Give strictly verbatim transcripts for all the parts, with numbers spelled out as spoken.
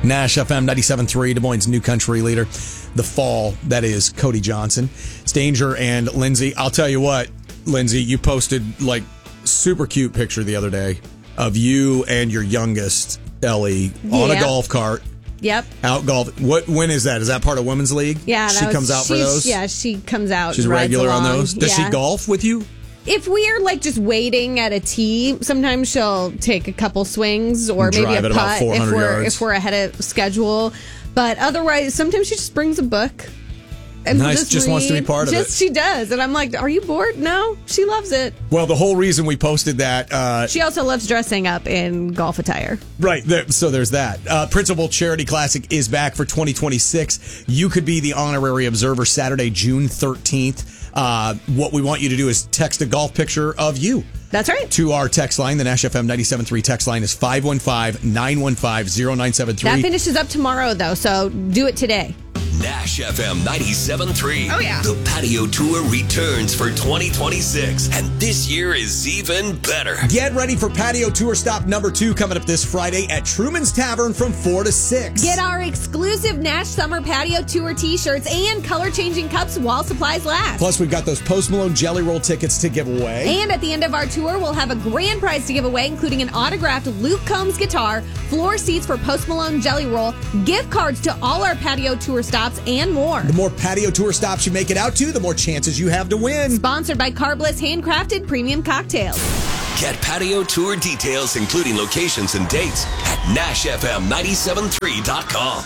Nash F M ninety-seven point three, Des Moines' new country leader. The fall, that is Cody Johnson. It's Danger and Lindsay. I'll tell you what, Lindsay, you posted like super cute picture the other day of you and your youngest, Ellie, on Yep. a golf cart. Yep. Out golf. What? When is that? Is that part of Women's League? Yeah. She that comes was, out for she's- those? Yeah, she comes out. She's and rides regular on along. those? Does Yeah. she golf with you? If we're like just waiting at a tee, sometimes she'll take a couple swings or maybe Drive a it about putt four if hundred we're yards. if we're ahead of schedule. But otherwise, sometimes she just brings a book. And Nice, just wants to be read. part of just, it. She does, and I'm like, "Are you bored?" No, she loves it. Well, the whole reason we posted that. Uh, She also loves dressing up in golf attire. Right, there, so there's that. Uh, Principal Charity Classic is back for twenty twenty-six. You could be the honorary observer Saturday, June thirteenth. Uh, what we want you to do is text a golf picture of you. That's right. To our text line. The Nash F M ninety-seven point three text line is five one five, nine one five, zero nine seven three. That finishes up tomorrow, though, so do it today. Nash F M ninety-seven point three. Oh, yeah. The patio tour returns for twenty twenty-six, and this year is even better. Get ready for patio tour stop number two coming up this Friday at Truman's Tavern from four to six. Get our exclusive Nash Summer Patio Tour t-shirts and color-changing cups while supplies last. Plus, we've got those Post Malone Jelly Roll tickets to give away. And at the end of our tour, we'll have a grand prize to give away, including an autographed Luke Combs guitar, floor seats for Post Malone Jelly Roll, gift cards to all our patio tour stops, and more. The more patio tour stops you make it out to, the more chances you have to win. Sponsored by Carbliss Handcrafted Premium Cocktails. Get patio tour details, including locations and dates, at nash f m nine seven three dot com.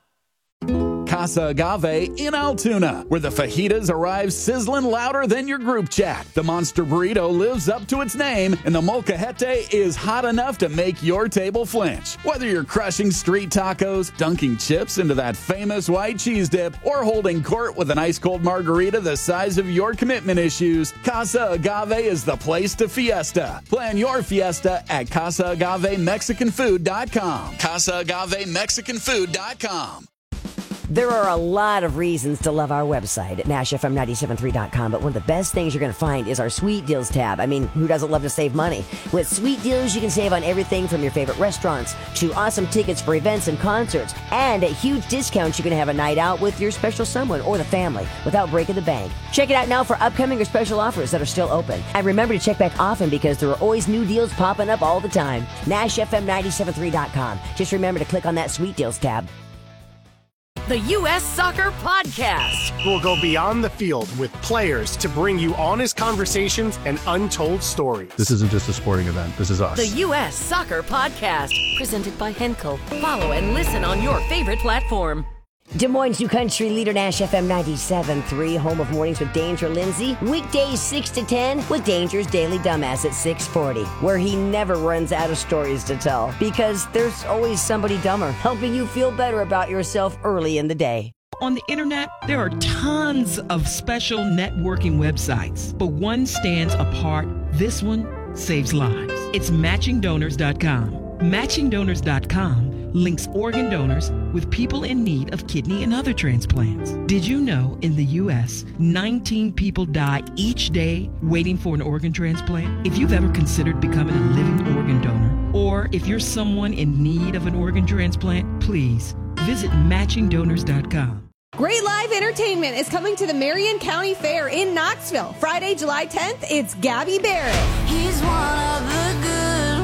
Casa Agave in Altoona, where the fajitas arrive sizzling louder than your group chat. The Monster Burrito lives up to its name, and the Molcajete is hot enough to make your table flinch. Whether you're crushing street tacos, dunking chips into that famous white cheese dip, or holding court with an ice-cold margarita the size of your commitment issues, Casa Agave is the place to fiesta. Plan your fiesta at casa agave mexican food dot com. casa agave mexican food dot com. There are a lot of reasons to love our website at nash f m nine seven three dot com, but one of the best things you're going to find is our Sweet Deals tab. I mean, who doesn't love to save money? With Sweet Deals, you can save on everything from your favorite restaurants to awesome tickets for events and concerts. And at huge discounts, you can have a night out with your special someone or the family without breaking the bank. Check it out now for upcoming or special offers that are still open. And remember to check back often because there are always new deals popping up all the time. nash f m nine seven three dot com. Just remember to click on that Sweet Deals tab. The U S Soccer Podcast. We'll go beyond the field with players to bring you honest conversations and untold stories. This isn't just a sporting event. This is us. The U S Soccer Podcast. Presented by Henkel. Follow and listen on your favorite platform. Des Moines' new country leader, Nash F M ninety-seven point three, home of Mornings with Danger Lindsay. Weekdays six to ten with Danger's Daily Dumbass at six forty, where he never runs out of stories to tell because there's always somebody dumber helping you feel better about yourself early in the day. On the internet, there are tons of special networking websites, but one stands apart. This one saves lives. It's matching donors dot com. matching donors dot com links organ donors with people in need of kidney and other transplants. Did you know in the U S, nineteen people die each day waiting for an organ transplant? If you've ever considered becoming a living organ donor, or if you're someone in need of an organ transplant, please visit matching donors dot com. Great live entertainment is coming to the Marion County Fair in Knoxville. Friday, July tenth, it's Gabby Barrett. He's one of the good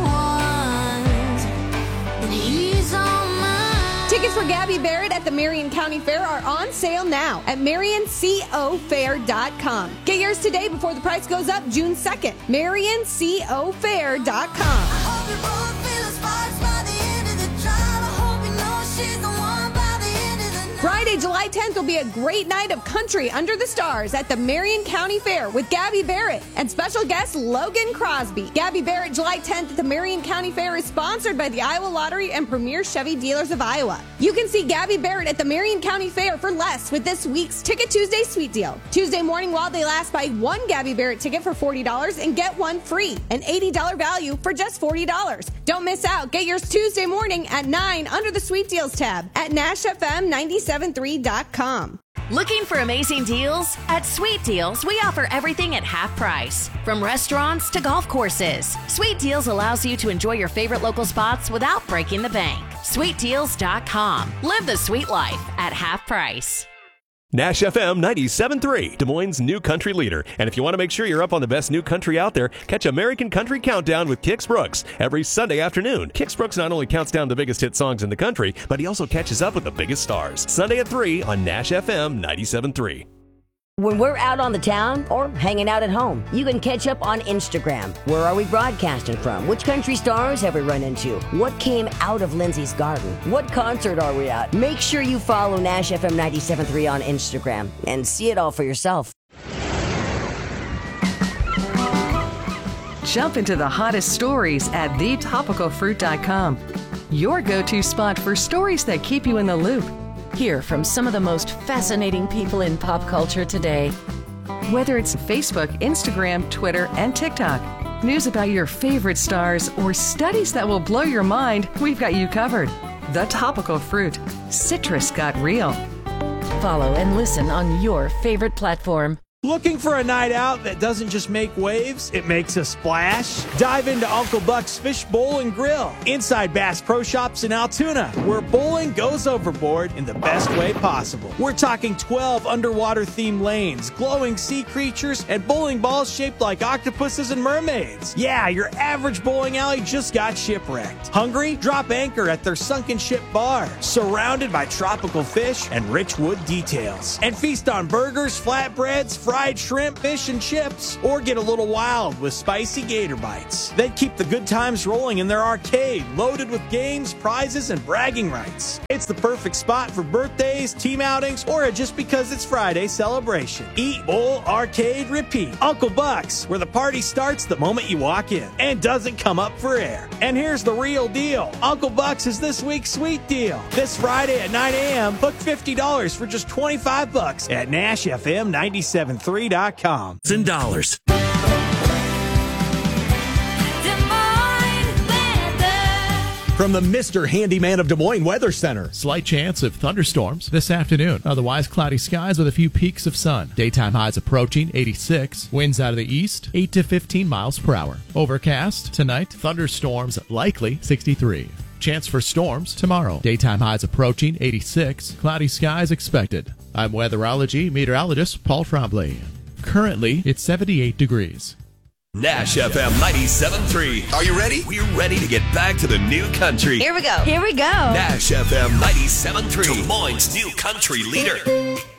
ones, and he's on mine. Tickets for Gabby Barrett at the Marion County Fair are on sale now at marion co fair dot com. Get yours today before the price goes up June second. marion co fair dot com. I hope you both feel the sparks by the end of the drive. I hope you know she's the one by the end of the night. Friday, July tenth will be a great night of country under the stars at the Marion County Fair with Gabby Barrett and special guest Logan Crosby. Gabby Barrett, July tenth at the Marion County Fair is sponsored by the Iowa Lottery and Premier Chevy Dealers of Iowa. You can see Gabby Barrett at the Marion County Fair for less with this week's Ticket Tuesday Sweet Deal. Tuesday morning while they last, buy one Gabby Barrett ticket for forty dollars and get one free. An eighty dollars value for just forty dollars. Don't miss out. Get yours Tuesday morning at nine under the Sweet Deals tab at nash f m nine seven three dot com. Looking for amazing deals? At Sweet Deals, we offer everything at half price. From restaurants to golf courses, Sweet Deals allows you to enjoy your favorite local spots without breaking the bank. sweet deals dot com. Live the sweet life at half price. Nash F M ninety-seven point three, Des Moines' new country leader. And if you want to make sure you're up on the best new country out there, catch American Country Countdown with Kix Brooks every Sunday afternoon. Kix Brooks not only counts down the biggest hit songs in the country, but he also catches up with the biggest stars. Sunday at three on Nash F M ninety-seven point three. When we're out on the town or hanging out at home, you can catch up on Instagram. Where are we broadcasting from? Which country stars have we run into? What came out of Lindsay's garden? What concert are we at? Make sure you follow Nash F M ninety-seven point three on Instagram and see it all for yourself. Jump into the hottest stories at the topical fruit dot com. Your go-to spot for stories that keep you in the loop. Hear from some of the most fascinating people in pop culture today. Whether it's Facebook, Instagram, Twitter, and TikTok, news about your favorite stars, or studies that will blow your mind, we've got you covered. The Topical Fruit. Citrus got real. Follow and listen on your favorite platform. Looking for a night out that doesn't just make waves, it makes a splash? Dive into Uncle Buck's Fish Bowl and Grill inside Bass Pro Shops in Altoona, where bowling goes overboard in the best way possible. We're talking twelve underwater-themed lanes, glowing sea creatures, and bowling balls shaped like octopuses and mermaids. Yeah, your average bowling alley just got shipwrecked. Hungry? Drop anchor at their sunken ship bar, surrounded by tropical fish and rich wood details. And feast on burgers, flatbreads, fried shrimp, fish, and chips, or get a little wild with spicy gator bites. Then keep the good times rolling in their arcade, loaded with games, prizes, and bragging rights. It's the perfect spot for birthdays, team outings, or a just because it's Friday celebration. Eat, bowl, arcade, repeat. Uncle Buck's, where the party starts the moment you walk in and doesn't come up for air. And here's the real deal. Uncle Buck's is this week's sweet deal. This Friday at nine a.m., book fifty dollars for just twenty-five bucks at Nash F M ninety-seven point three dot com. In dollars. From the Mister Handyman of Des Moines Weather Center. Slight chance of thunderstorms this afternoon. Otherwise, cloudy skies with a few peaks of sun. Daytime highs approaching eighty-six. Winds out of the east, eight to fifteen miles per hour. Overcast tonight. Thunderstorms likely sixty-three. Chance for storms tomorrow. Daytime highs approaching eighty-six. Cloudy skies expected. I'm weatherology meteorologist Paul Trombley. Currently, it's seventy-eight degrees. Nash F M ninety-seven point three. Are you ready? We're ready to get back to the new country. Here we go. Here we go. Nash F M ninety-seven point three. Des Moines' new country leader.